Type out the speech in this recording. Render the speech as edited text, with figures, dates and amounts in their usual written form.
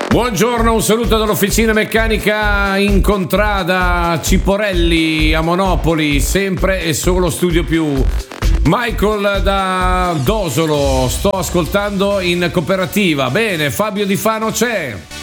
Buongiorno, un saluto dall'officina meccanica in contrada Ciporelli a Monopoli, sempre e solo Studio Più. Michael da Dosolo, sto ascoltando in cooperativa. Bene, Fabio Di Fano c'è.